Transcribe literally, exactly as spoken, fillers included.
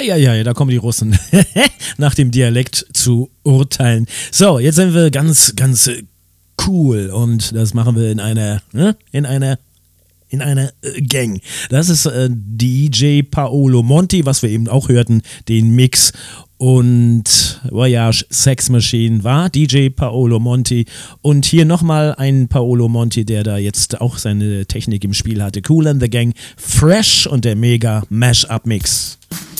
Eieiei, da kommen die Russen nach dem Dialekt zu urteilen. So, jetzt sind wir ganz, ganz cool und das machen wir in einer, ne? in einer in einer äh, Gang. Das ist äh, D J Paolo Monti, was wir eben auch hörten, den Mix. Und Voyage Sex Machine war D J Paolo Monti. Und hier nochmal ein Paolo Monti, der da jetzt auch seine Technik im Spiel hatte. Kool and the Gang, Fresh und der Mega Mash-Up Mix.